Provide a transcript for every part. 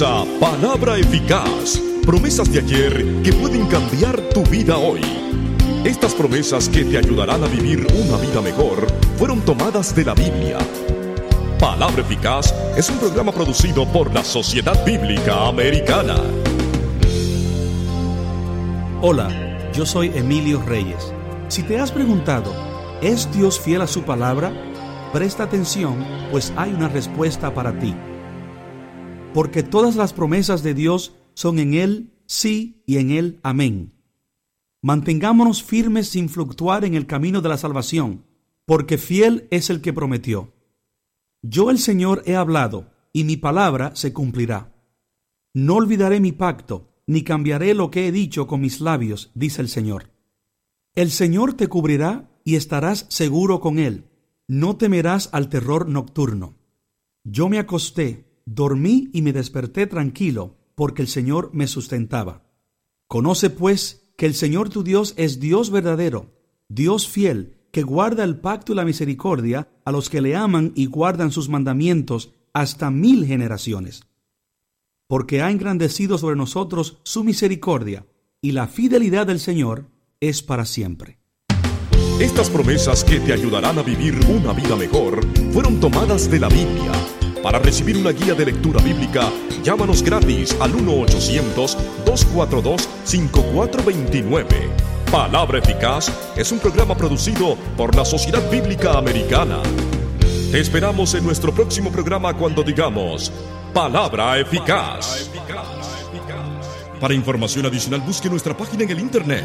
comienza Palabra Eficaz, promesas de ayer que pueden cambiar tu vida hoy. Estas promesas que te ayudarán a vivir una vida mejor fueron tomadas de la Biblia. Palabra Eficaz es un programa producido por la Sociedad Bíblica Americana. Hola, yo soy Emilio Reyes. Si te has preguntado, ¿es Dios fiel a su palabra? Presta atención, pues hay una respuesta para ti. Porque todas las promesas de Dios son en Él sí y en Él amén. Mantengámonos firmes sin fluctuar en el camino de la salvación, porque fiel es el que prometió. Yo el Señor he hablado, y mi palabra se cumplirá. No olvidaré mi pacto, ni cambiaré lo que he dicho con mis labios, dice el Señor. El Señor te cubrirá y estarás seguro con Él. No temerás al terror nocturno. Yo me acosté, dormí y me desperté tranquilo, porque el Señor me sustentaba. Conoce pues que el Señor tu Dios es Dios verdadero, Dios fiel, que guarda el pacto y la misericordia a los que le aman y guardan sus mandamientos hasta 1000 generaciones. Porque ha engrandecido sobre nosotros su misericordia, y la fidelidad del Señor es para siempre. Estas promesas que te ayudarán a vivir una vida mejor fueron tomadas de la Biblia. Para recibir una guía de lectura bíblica, llámanos gratis al 1-800-242-5429. Palabra Eficaz es un programa producido por la Sociedad Bíblica Americana. Te esperamos en nuestro próximo programa cuando digamos Palabra Eficaz. Para información adicional busque nuestra página en el internet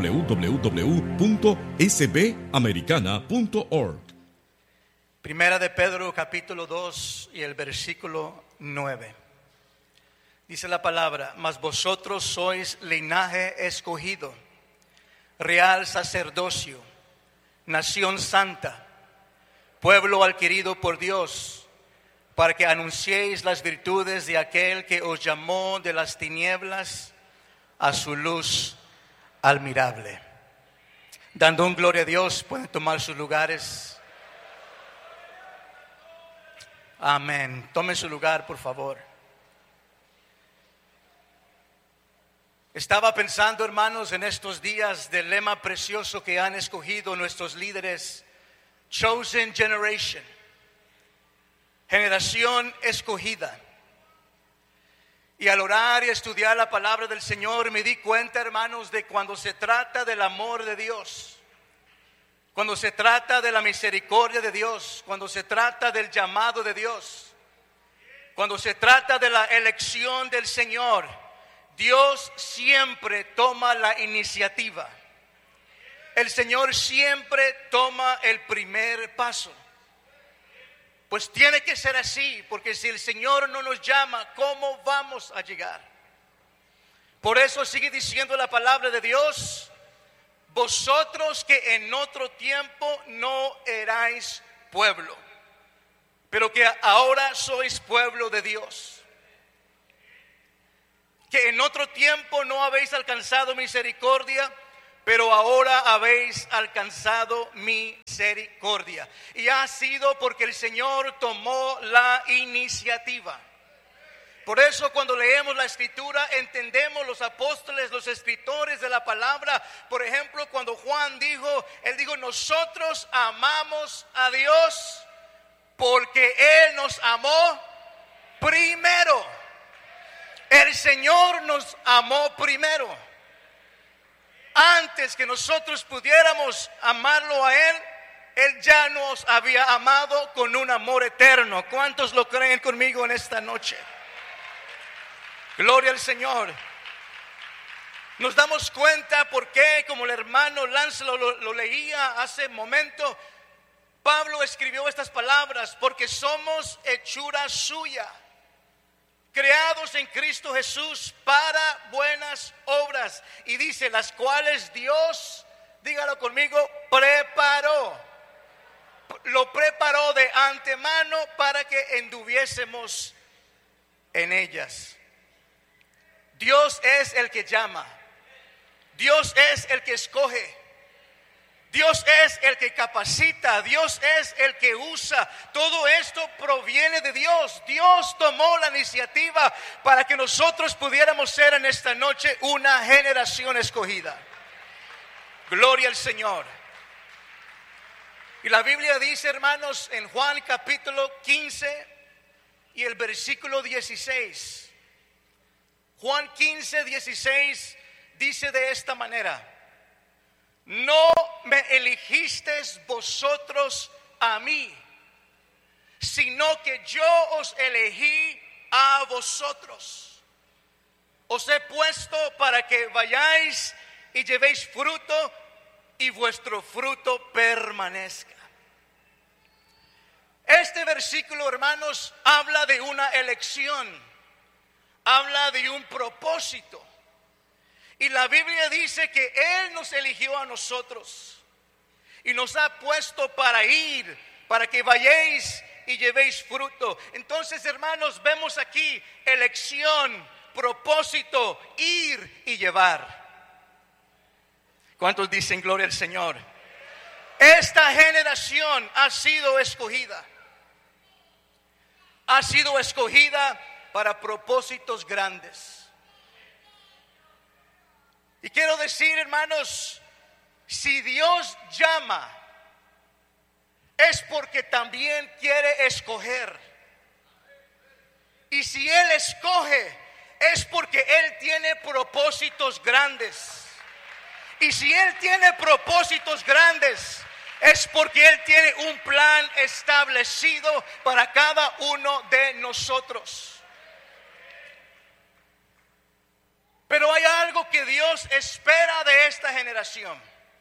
www.sbamericana.org. Primera de Pedro, capítulo 2 y el versículo 9. Dice la palabra: mas vosotros sois linaje escogido, real sacerdocio, nación santa, pueblo adquirido por Dios, para que anunciéis las virtudes de aquel que os llamó de las tinieblas a su luz admirable. Dando un gloria a Dios, pueden tomar sus lugares. Amén. Tomen su lugar, por favor. Estaba pensando, hermanos, en estos días del lema precioso que han escogido nuestros líderes: Chosen Generation, generación escogida. Y al orar y estudiar la palabra del Señor me di cuenta, hermanos, de cuando se trata del amor de Dios, cuando se trata de la misericordia de Dios, cuando se trata del llamado de Dios, cuando se trata de la elección del Señor, Dios siempre toma la iniciativa. El Señor siempre toma el primer paso. Pues tiene que ser así, porque si el Señor no nos llama, ¿cómo vamos a llegar? Por eso sigue diciendo la palabra de Dios: vosotros que en otro tiempo no erais pueblo, pero que ahora sois pueblo de Dios. Que en otro tiempo no habéis alcanzado misericordia, pero ahora habéis alcanzado misericordia. Y ha sido porque el Señor tomó la iniciativa. Por eso cuando leemos la Escritura entendemos los apóstoles, los escritores de la palabra. Por ejemplo, cuando Juan dijo, él dijo: nosotros amamos a Dios porque Él nos amó primero. El Señor nos amó primero. Antes que nosotros pudiéramos amarlo a Él, Él ya nos había amado con un amor eterno. ¿Cuántos lo creen conmigo en esta noche? Gloria al Señor. Nos damos cuenta porque, como el hermano Lance lo leía hace un momento, Pablo escribió estas palabras: porque somos hechura suya, creados en Cristo Jesús para buenas obras. Y dice: las cuales Dios, dígalo conmigo, preparó. Lo preparó de antemano para que anduviésemos en ellas. Dios es el que llama. Dios es el que escoge. Dios es el que capacita, Dios es el que usa. Todo esto proviene de Dios. Dios tomó la iniciativa para que nosotros pudiéramos ser en esta noche una generación escogida. Gloria al Señor. Y la Biblia dice, hermanos, en Juan capítulo 15 y el versículo 16. Juan 15, 16 dice de esta manera: no me elegisteis vosotros a mí, sino que yo os elegí a vosotros. Os he puesto para que vayáis y llevéis fruto y vuestro fruto permanezca. Este versículo, hermanos, habla de una elección, habla de un propósito. Y la Biblia dice que Él nos eligió a nosotros y nos ha puesto para ir, para que vayáis y llevéis fruto. Entonces, hermanos, vemos aquí elección, propósito, ir y llevar. ¿Cuántos dicen gloria al Señor? Esta generación ha sido escogida. Ha sido escogida para propósitos grandes. Y quiero decir, hermanos, si Dios llama, es porque también quiere escoger. Y si Él escoge, es porque Él tiene propósitos grandes. Y si Él tiene propósitos grandes, es porque Él tiene un plan establecido para cada uno de nosotros. Pero hay algo que Dios espera de esta generación,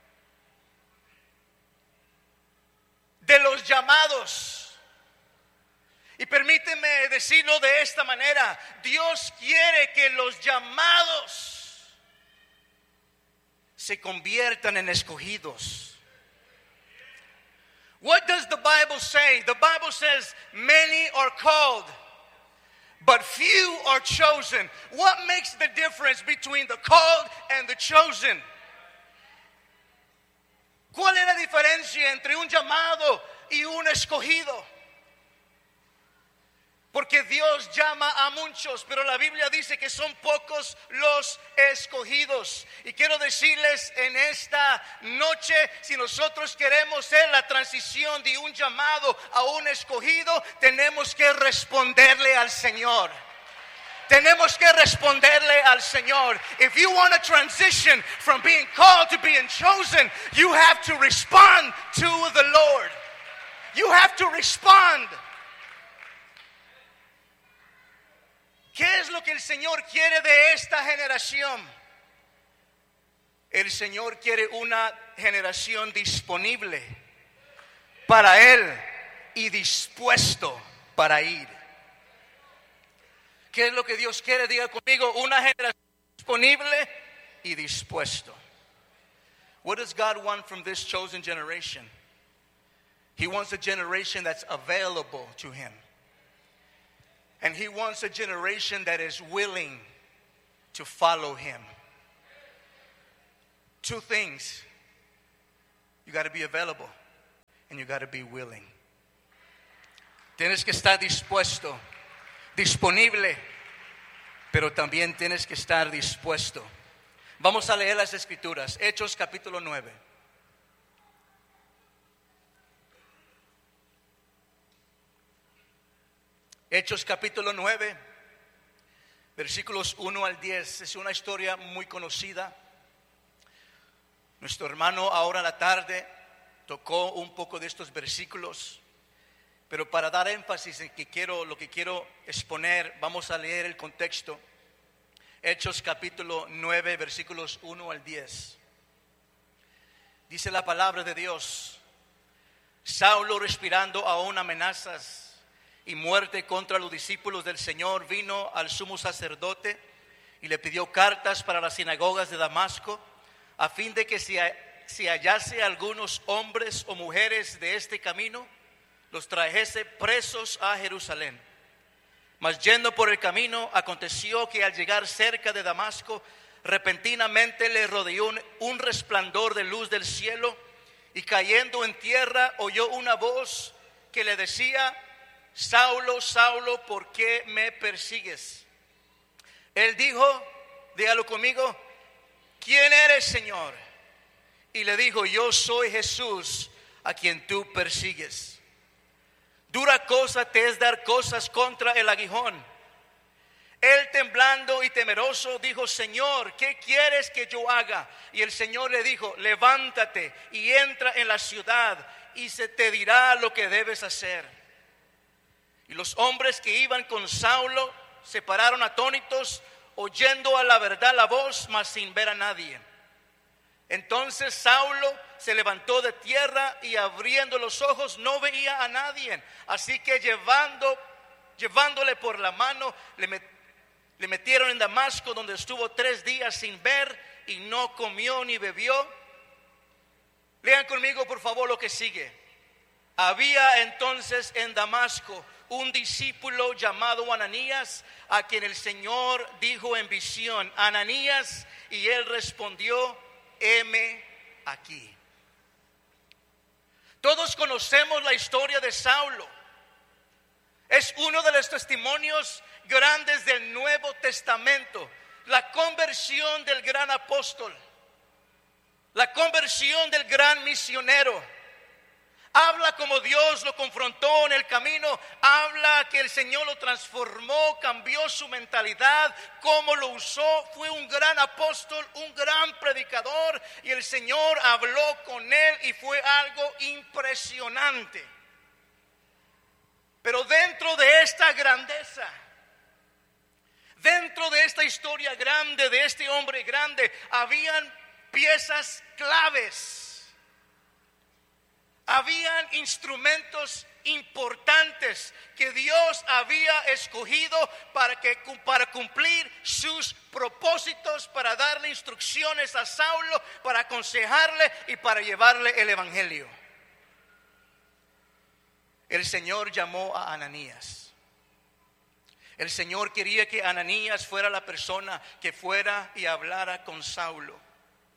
de los llamados. Y permíteme decirlo de esta manera: Dios quiere que los llamados se conviertan en escogidos. What does the Bible say? The Bible says many are called, but few are chosen. What makes the difference between the called and the chosen? ¿Cuál es la diferencia entre un llamado y un escogido? Porque Dios llama a muchos, pero la Biblia dice que son pocos los escogidos. Y quiero decirles en esta noche, si nosotros queremos ser la transición de un llamado a un escogido, tenemos que responderle al Señor. Tenemos que responderle al Señor. If you want to transition from being called to being chosen, you have to respond to the Lord. You have to respond. ¿Qué es lo que el Señor quiere de esta generación? El Señor quiere una generación disponible para Él y dispuesto para ir. ¿Qué es lo que Dios quiere? Diga conmigo: una generación disponible y dispuesto. What does God want from this chosen generation? He wants a generation that's available to Him. And He wants a generation that is willing to follow Him. Two things. You got to be available and you got to be willing. Tienes que estar dispuesto, disponible, pero también tienes que estar dispuesto. Vamos a leer las Escrituras. Hechos capítulo 9. Hechos capítulo 9, versículos 1 al 10. Es una historia muy conocida. Nuestro hermano ahora en la tarde tocó un poco de estos versículos, pero para dar énfasis en lo que quiero exponer, vamos a leer el contexto. Hechos capítulo 9, versículos 1 al 10. Dice la palabra de Dios: Saulo, respirando aún amenazas y muerte contra los discípulos del Señor, vino al sumo sacerdote y le pidió cartas para las sinagogas de Damasco, a fin de que si hallase algunos hombres o mujeres de este camino, los trajese presos a Jerusalén. Mas yendo por el camino, aconteció que al llegar cerca de Damasco, repentinamente le rodeó un resplandor de luz del cielo, y cayendo en tierra oyó una voz que le decía: Saulo, Saulo, ¿por qué me persigues? Él dijo, dígalo conmigo: ¿quién eres, Señor? Y le dijo: yo soy Jesús, a quien tú persigues. Dura cosa te es dar cosas contra el aguijón. Él, temblando y temeroso, dijo: Señor, ¿qué quieres que yo haga? Y el Señor le dijo: levántate y entra en la ciudad, y se te dirá lo que debes hacer. Y los hombres que iban con Saulo se pararon atónitos, oyendo a la verdad la voz, mas sin ver a nadie. Entonces Saulo se levantó de tierra y abriendo los ojos no veía a nadie. Así que llevándole por la mano, le metieron en Damasco, donde estuvo 3 días sin ver y no comió ni bebió. Lean conmigo por favor lo que sigue. Había entonces en Damasco un discípulo llamado Ananías, a quien el Señor dijo en visión: Ananías, y él respondió: heme aquí. Todos conocemos la historia de Saulo. Es uno de los testimonios grandes del Nuevo Testamento. La conversión del gran apóstol, la conversión del gran misionero. Habla como Dios lo confrontó en el camino. Habla que el Señor lo transformó, cambió su mentalidad, cómo lo usó. Fue un gran apóstol, un gran predicador, y el Señor habló con él y fue algo impresionante. Pero dentro de esta grandeza, dentro de esta historia grande, de este hombre grande, habían piezas claves. Habían instrumentos importantes que Dios había escogido para cumplir sus propósitos, para darle instrucciones a Saulo, para aconsejarle y para llevarle el evangelio. El Señor llamó a Ananías. El Señor quería que Ananías fuera la persona que fuera y hablara con Saulo.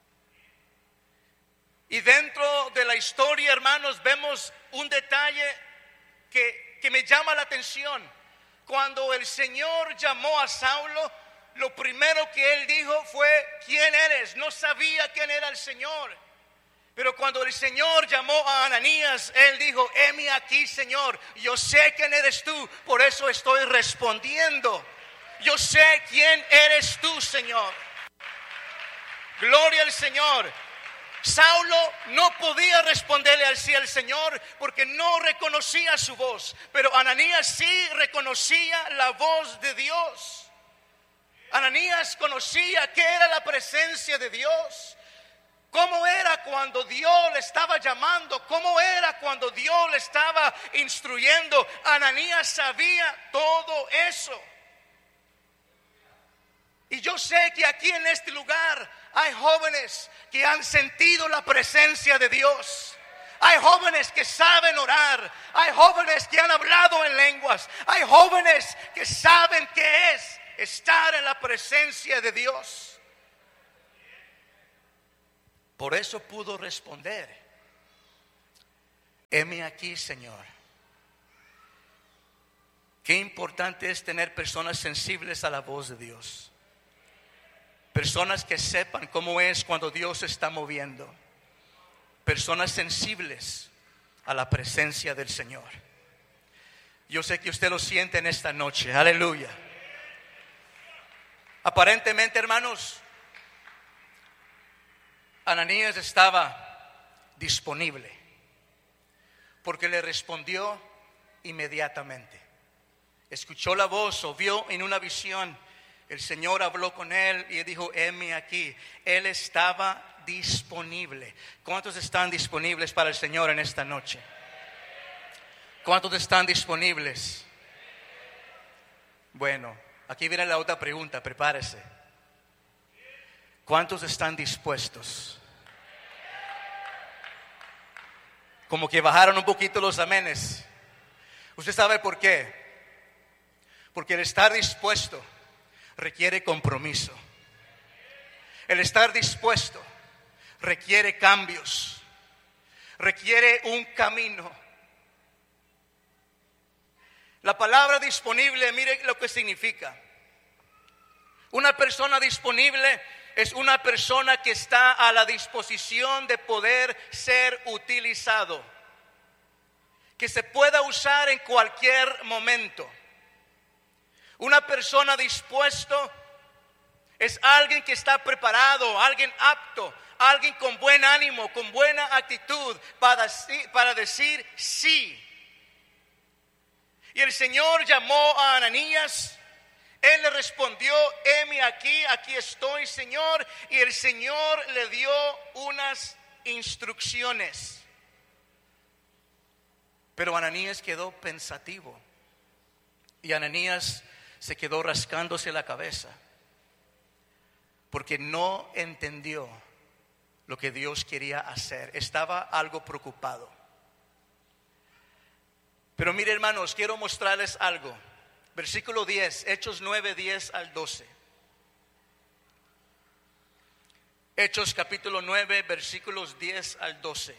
Y dentro de la historia, hermanos, vemos un detalle que me llama la atención. Cuando el Señor llamó a Saulo, lo primero que él dijo fue: ¿quién eres? No sabía quién era el Señor. Pero cuando el Señor llamó a Ananías, él dijo: heme aquí, Señor, yo sé quién eres tú, por eso estoy respondiendo. Yo sé quién eres tú, Señor. Gloria al Señor. Saulo no podía responderle así al Señor porque no reconocía su voz, pero Ananías sí reconocía la voz de Dios. Ananías conocía qué era la presencia de Dios, cómo era cuando Dios le estaba llamando, cómo era cuando Dios le estaba instruyendo. Ananías sabía todo eso. Y yo sé que aquí en este lugar hay jóvenes que han sentido la presencia de Dios. Hay jóvenes que saben orar. Hay jóvenes que han hablado en lenguas. Hay jóvenes que saben qué es estar en la presencia de Dios. Por eso pudo responder: heme aquí, Señor. Qué importante es tener personas sensibles a la voz de Dios. Personas que sepan cómo es cuando Dios se está moviendo. Personas sensibles a la presencia del Señor. Yo sé que usted lo siente en esta noche. Aleluya. Aparentemente, hermanos, Ananías estaba disponible porque le respondió inmediatamente. Escuchó la voz o vio en una visión. El Señor habló con él y dijo: heme aquí. Él estaba disponible. ¿Cuántos están disponibles para el Señor en esta noche? ¿Cuántos están disponibles? Bueno, aquí viene la otra pregunta, prepárese. ¿Cuántos están dispuestos? Como que bajaron un poquito los amenes. ¿Usted sabe por qué? Porque el estar dispuesto requiere compromiso. El estar dispuesto requiere cambios. requiere un camino. La palabra disponible, mire lo que significa. Una persona disponible es una persona que está a la disposición de poder ser utilizado, que se pueda usar en cualquier momento. Una persona dispuesto es alguien que está preparado, alguien apto, alguien con buen ánimo, con buena actitud para decir sí. Y el Señor llamó a Ananías. Él le respondió: heme aquí, aquí estoy, Señor. Y el Señor le dio unas instrucciones. Pero Ananías quedó pensativo. Y Ananías se quedó rascándose la cabeza, porque no entendió lo que Dios quería hacer. Estaba algo preocupado. Pero mire, hermanos, quiero mostrarles algo. Versículo 10, Hechos 9, 10 al 12. Hechos capítulo 9, versículos 10 al 12.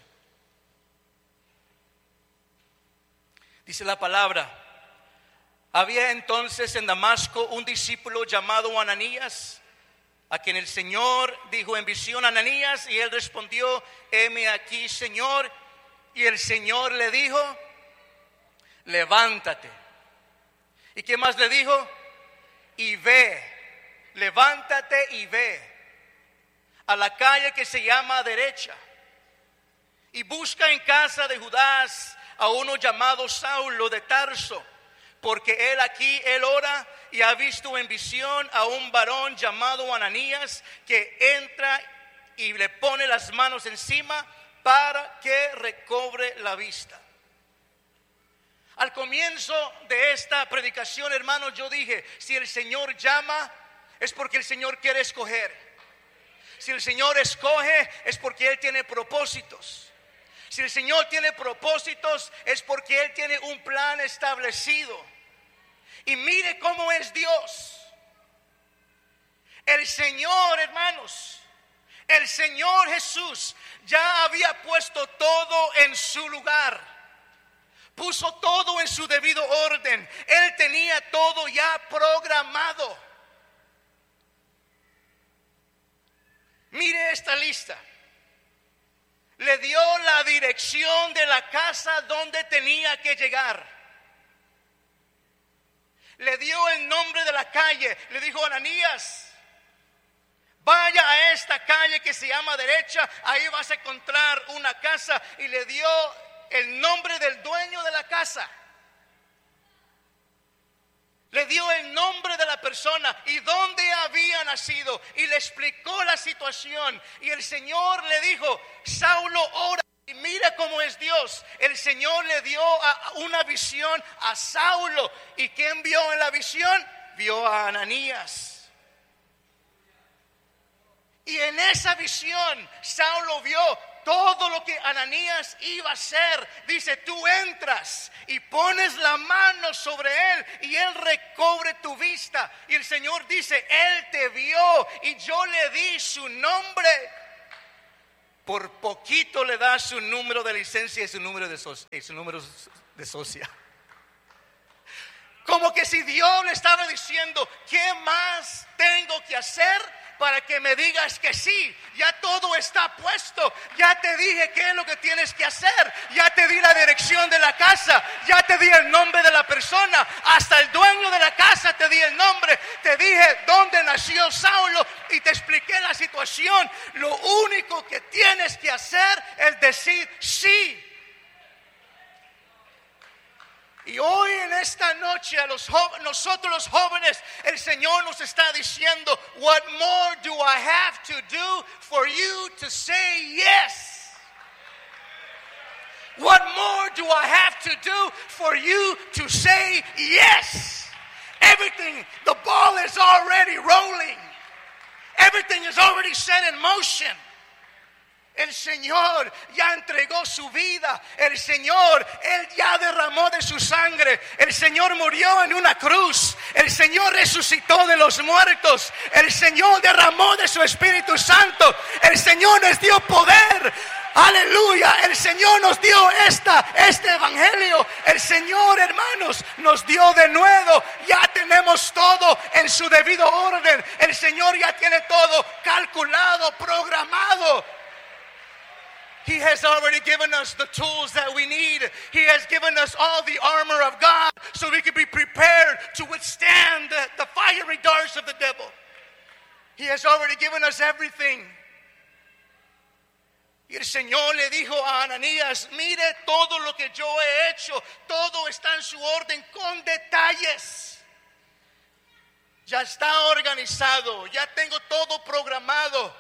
Dice la palabra: había entonces en Damasco un discípulo llamado Ananías, a quien el Señor dijo en visión: Ananías. Y él respondió: heme aquí, Señor. Y el Señor le dijo: levántate. ¿Y qué más le dijo? Y ve, levántate y ve a la calle que se llama Derecha, y busca en casa de Judas a uno llamado Saulo de Tarso, porque él ora y ha visto en visión a un varón llamado Ananías, que entra y le pone las manos encima para que recobre la vista. Al comienzo de esta predicación, hermanos, yo dije: si el Señor llama, es porque el Señor quiere escoger. Si el Señor escoge, es porque Él tiene propósitos. Si el Señor tiene propósitos, es porque Él tiene un plan establecido. Y mire cómo es Dios. El Señor, hermanos, el Señor Jesús ya había puesto todo en su lugar. Puso todo en su debido orden. Él tenía todo ya programado. Mire esta lista. Le dio la dirección de la casa donde tenía que llegar. Le dio el nombre de la calle. Le dijo: Ananías, vaya a esta calle que se llama Derecha. Ahí vas a encontrar una casa. Y le dio el nombre del dueño de la casa. Le dio el nombre de la persona y dónde había nacido, y le explicó la situación. Y el Señor le dijo: Saulo, ora. Y mira cómo es Dios. El Señor le dio una visión a Saulo. ¿Y quién vio en la visión? Vio a Ananías. Y en esa visión Saulo vio todo lo que Ananías iba a hacer. Dice: tú entras y pones la mano sobre él y él recobre tu vista. Y el Señor dice: él te vio y yo le di su nombre. Por poquito le da su número de licencia y su número de socia. Como que si Dios le estaba diciendo: ¿qué más tengo que hacer para que me digas que sí? Ya todo está puesto. Ya te dije qué es lo que tienes que hacer. Ya te di la dirección de la casa. Ya te di el nombre de la persona. Hasta el dueño de la casa te di el nombre. Te dije dónde nació Saulo y te expliqué la situación. Lo único que tienes que hacer es decir sí. Y hoy en esta noche nosotros los jóvenes, el Señor nos está diciendo: what more do I have to do for you to say yes? What more do I have to do for you to say yes? Everything, the ball is already rolling. Everything is already set in motion. El Señor ya entregó su vida. El Señor, Él ya derramó de su sangre. El Señor murió en una cruz. El Señor resucitó de los muertos. El Señor derramó de su Espíritu Santo. El Señor les dio poder Aleluya, el Señor nos dio este evangelio. El Señor, hermanos, nos dio de nuevo. Ya tenemos todo en su debido orden. El Señor ya tiene todo calculado, programado. He has already given us the tools that we need. He has given us all the armor of God so we can be prepared to withstand the fiery darts of the devil. He has already given us everything. Y el Señor le dijo a Ananías, mire todo lo que yo he hecho, todo está en su orden con detalles. Ya está organizado, ya tengo todo programado.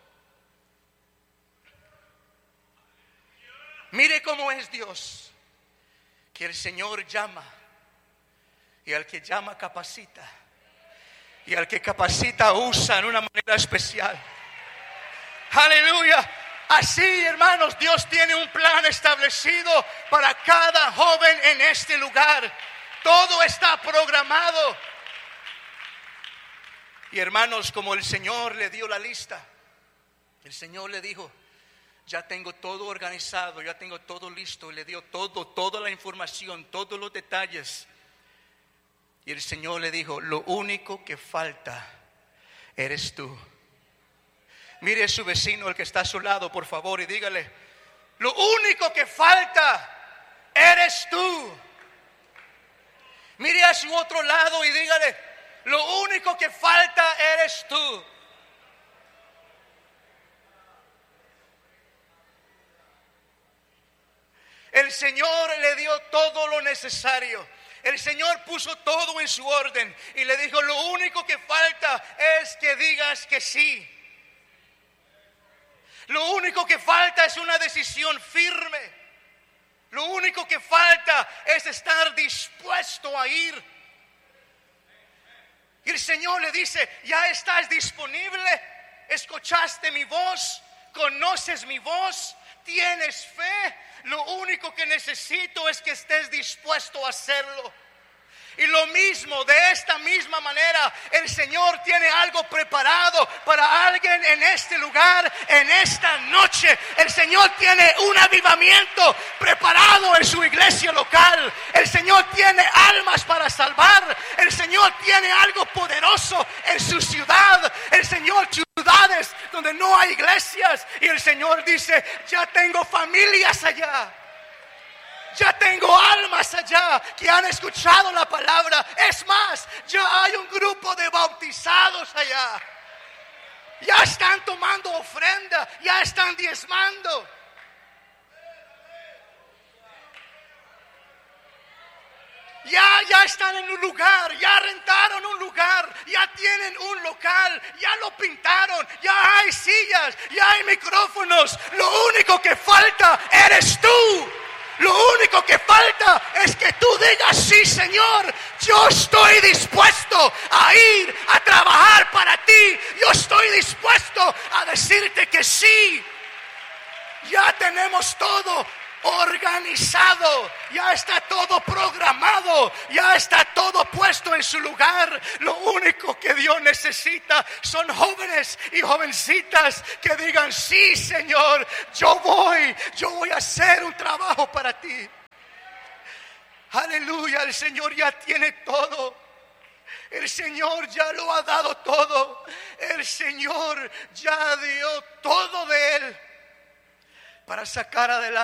Mire cómo es Dios, que el Señor llama, y al que llama capacita, y al que capacita usa en una manera especial. Aleluya. Así, hermanos, Dios tiene un plan establecido para cada joven en este lugar. Todo está programado. Y hermanos, como el Señor le dio la lista, el Señor le dijo, ya tengo todo organizado, ya tengo todo listo. Y le dio toda la información, todos los detalles. Y el Señor le dijo, lo único que falta eres tú. Mire a su vecino, el que está a su lado, por favor, y dígale, lo único que falta eres tú. Mire a su otro lado y dígale, lo único que falta eres tú. El Señor le dio todo lo necesario. El Señor puso todo en su orden y le dijo, lo único que falta es que digas que sí. Lo único que falta es una decisión firme. Lo único que falta es estar dispuesto a ir. Y el Señor le dice, ya estás disponible, escuchaste mi voz, conoces mi voz, tienes fe. Lo único que necesito es que estés dispuesto a hacerlo. Y lo mismo, de esta misma manera, el Señor tiene algo preparado para alguien en este lugar, en esta noche. El Señor tiene un avivamiento preparado en su iglesia local. El Señor tiene almas para salvar. El Señor tiene algo poderoso en su ciudad. El Señor, ciudades donde no hay iglesias. Y el Señor dice, ya tengo familias allá. Ya tengo almas allá que han escuchado la palabra. Es más, ya hay un grupo de bautizados allá. Ya están tomando ofrenda, ya están diezmando. Ya están en un lugar, ya rentaron un lugar, ya tienen un local, ya lo pintaron, ya hay sillas, ya hay micrófonos. Lo único que falta eres tú. Lo único que falta es que tú digas, sí, Señor, yo estoy dispuesto a ir a trabajar para ti. Yo estoy dispuesto a decirte que sí. Ya tenemos todo organizado, ya está todo programado, ya está todo puesto en su lugar. Lo único que Dios necesita son jóvenes y jovencitas que digan, sí, Señor, yo voy a hacer un trabajo para ti. Aleluya, el Señor ya tiene todo. El Señor ya lo ha dado todo. El Señor ya dio todo de Él para sacar adelante